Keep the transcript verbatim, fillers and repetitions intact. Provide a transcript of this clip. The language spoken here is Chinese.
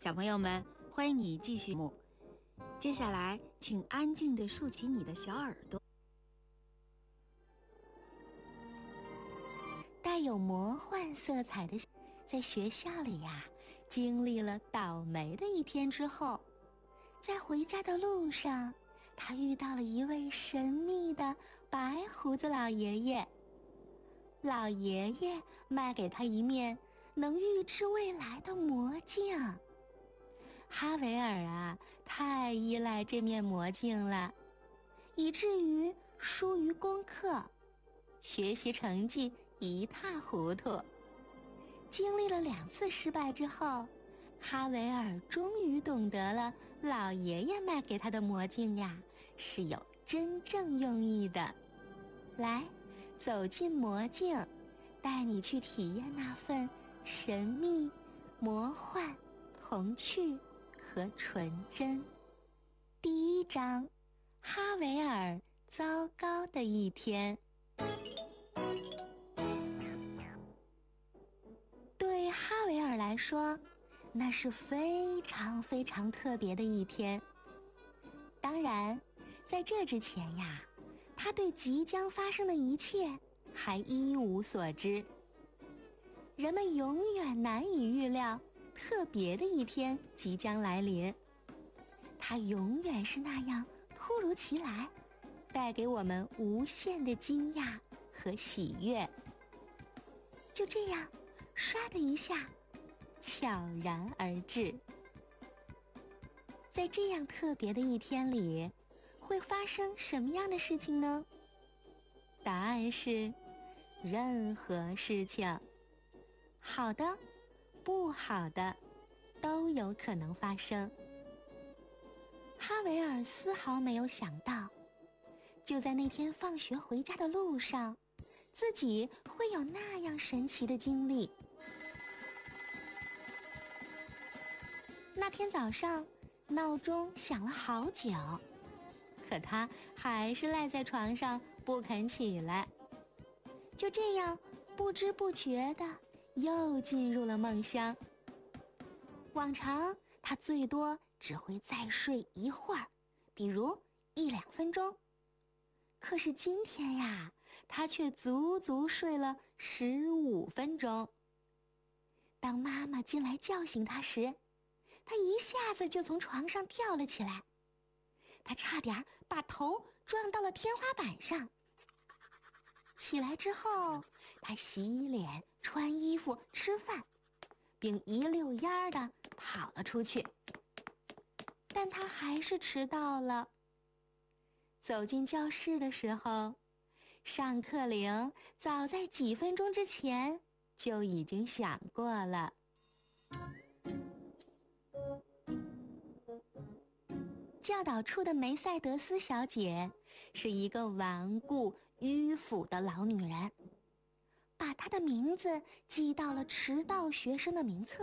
小朋友们，欢迎你继续目。接下来，请安静地竖起你的小耳朵。 带有魔幻色彩的，在学校里呀，经历了倒霉的一天之后，在回家的路上，他遇到了一位神秘的白胡子老爷爷。老爷爷卖给他一面能预知未来的魔镜。哈维尔啊，太依赖这面魔镜了，以至于疏于功课，学习成绩一塌糊涂。经历了两次失败之后，哈维尔终于懂得了老爷爷卖给他的魔镜呀，是有真正用意的。来，走进魔镜，带你去体验那份神秘、魔幻、童趣和纯真。第一章，哈维尔糟糕的一天。对哈维尔来说，那是非常非常特别的一天。当然，在这之前呀，他对即将发生的一切还一无所知。人们永远难以预料特别的一天即将来临，它永远是那样突如其来，带给我们无限的惊讶和喜悦。就这样，唰的一下，悄然而至。在这样特别的一天里，会发生什么样的事情呢？答案是，任何事情，好的、不好的，都有可能发生。哈维尔丝毫没有想到，就在那天放学回家的路上，自己会有那样神奇的经历。那天早上，闹钟响了好久，可他还是赖在床上不肯起来。就这样，不知不觉的又进入了梦乡。往常他最多只会再睡一会儿，比如一两分钟。可是今天呀，他却足足睡了十五分钟。当妈妈进来叫醒他时，他一下子就从床上跳了起来，他差点把头撞到了天花板上。起来之后，他洗脸、穿衣服、吃饭，并一溜烟儿地跑了出去。但他还是迟到了。走进教室的时候，上课铃早在几分钟之前就已经响过了。教导处的梅赛德斯小姐是一个顽固迂腐的老女人，把她的名字记到了迟到学生的名册